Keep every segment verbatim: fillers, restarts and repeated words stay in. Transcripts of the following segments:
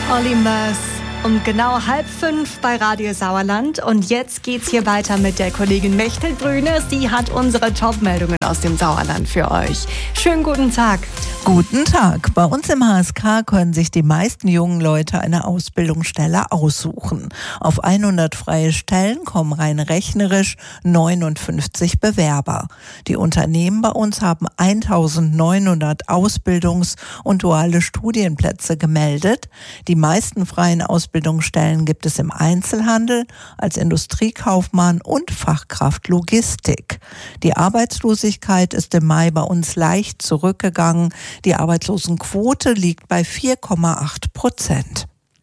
Olly Murs um genau halb fünf bei Radio Sauerland. Und jetzt geht's hier weiter mit der Kollegin Mechtel Brüne. Sie hat unsere Top-Meldungen aus dem Sauerland für euch. Schönen guten Tag. Guten Tag. Bei uns im H S K können sich die meisten jungen Leute eine Ausbildungsstelle aussuchen. Auf hundert freie Stellen kommen rein rechnerisch neunundfünfzig Bewerber. Die Unternehmen bei uns haben eintausendneunhundert Ausbildungs- und duale Studienplätze gemeldet. Die meisten freien Ausbildungsstellen gibt es im Einzelhandel, als Industriekaufmann und Fachkraft Logistik. Die Arbeitslosigkeit ist im Mai bei uns leicht zurückgegangen. Die Arbeitslosenquote liegt bei vier Komma acht Prozent.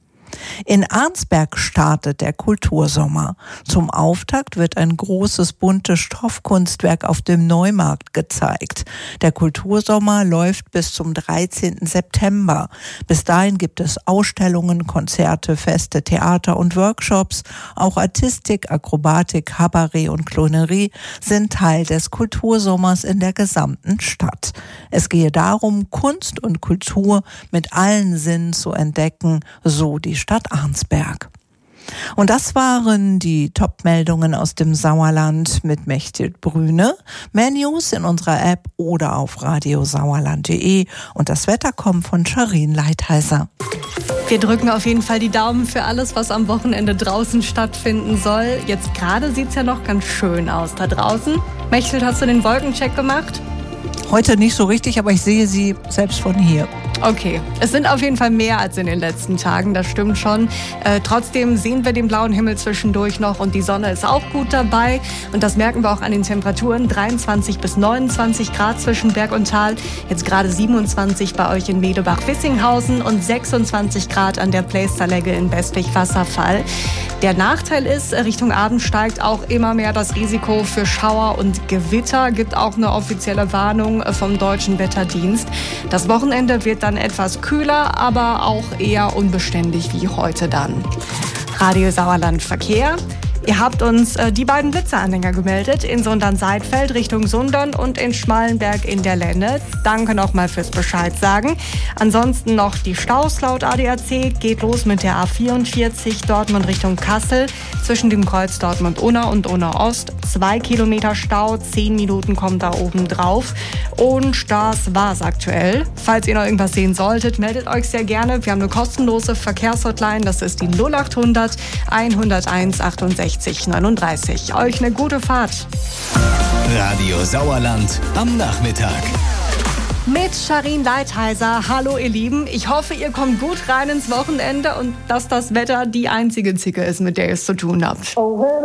In Arnsberg startet der Kultursommer. Zum Auftakt wird ein großes buntes Stoffkunstwerk auf dem Neumarkt gezeigt. Der Kultursommer läuft bis zum dreizehnten September. Bis dahin gibt es Ausstellungen, Konzerte, Feste, Theater und Workshops. Auch Artistik, Akrobatik, Kabarett und Clownerie sind Teil des Kultursommers in der gesamten Stadt. Es gehe darum, Kunst und Kultur mit allen Sinnen zu entdecken, so die Stadt Arnsberg. Und das waren die Top-Meldungen aus dem Sauerland mit Mechtel Brüne. Mehr News in unserer App oder auf radiosauerland punkt de. Und das Wetter kommt von Charin Leitheiser. Wir drücken auf jeden Fall die Daumen für alles, was am Wochenende draußen stattfinden soll. Jetzt gerade sieht es ja noch ganz schön aus da draußen. Mechtel, hast du den Wolkencheck gemacht? Heute nicht so richtig, aber ich sehe sie selbst von hier. Okay, es sind auf jeden Fall mehr als in den letzten Tagen, das stimmt schon. Äh, trotzdem sehen wir den blauen Himmel zwischendurch noch und die Sonne ist auch gut dabei. Und das merken wir auch an den Temperaturen. dreiundzwanzig bis neunundzwanzig Grad zwischen Berg und Tal. Jetzt gerade siebenundzwanzig bei euch in Medebach-Wissinghausen und sechsundzwanzig Grad an der Plaisterlegge in Bestwig-Wasserfall. Der Nachteil ist, Richtung Abend steigt auch immer mehr das Risiko für Schauer und Gewitter. Gibt auch eine offizielle Warnung vom Deutschen Wetterdienst. Das Wochenende wird dann etwas kühler, aber auch eher unbeständig wie heute dann. Radio Sauerland Verkehr. Ihr habt uns äh, die beiden Blitzeranhänger gemeldet in Sundern-Seidfeld Richtung Sundern und in Schmallenberg in der Lenne. Danke nochmal fürs Bescheid sagen. Ansonsten noch die Staus laut A D A C. Geht los mit der A vierundvierzig Dortmund Richtung Kassel zwischen dem Kreuz Dortmund-Unna und Unna-Ost. Zwei Kilometer Stau, zehn Minuten kommt da oben drauf. Und das war's aktuell. Falls ihr noch irgendwas sehen solltet, meldet euch sehr gerne. Wir haben eine kostenlose Verkehrshotline. Das ist die null achthundert hunderteins achtundsechzig neununddreißig. Euch eine gute Fahrt. Radio Sauerland am Nachmittag. Mit Charin Leitheiser. Hallo ihr Lieben. Ich hoffe, ihr kommt gut rein ins Wochenende und dass das Wetter die einzige Zicke ist, mit der ihr es zu tun habt.